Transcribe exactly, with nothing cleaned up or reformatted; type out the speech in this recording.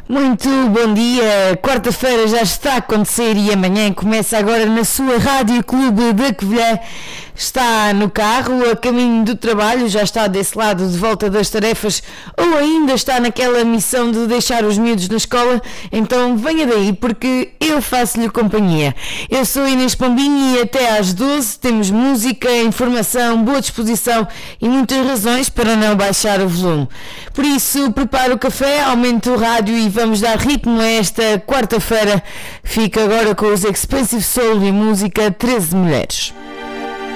Muito bom dia, quarta-feira já está a acontecer e amanhã começa agora na sua Rádio Clube da Covilhã. Está no carro, a caminho do trabalho, já está desse lado de volta das tarefas ou ainda está naquela missão de deixar os miúdos na escola, então venha daí porque eu faço-lhe companhia. Eu sou Inês Pombinho e até às doze temos música, informação, boa disposição e muitas razões para não baixar o volume. Por isso, prepare o café, aumente o rádio e vamos dar ritmo a esta quarta-feira. Fica agora com os Expensive Soul e música treze Mulheres.